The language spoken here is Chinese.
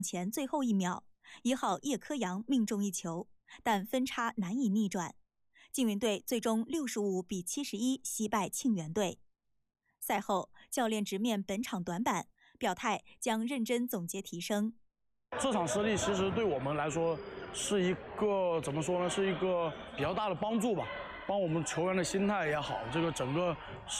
前最后1秒，1号叶科阳命中1球，但分差难以逆转。缙云队最终65比71惜败庆元队。赛后，教练直面本场短板，表态将认真总结提升。 这场失利其实对我们来说是一个怎么说呢？是一个比较大的帮助吧，帮我们球员的心态也好，这个整个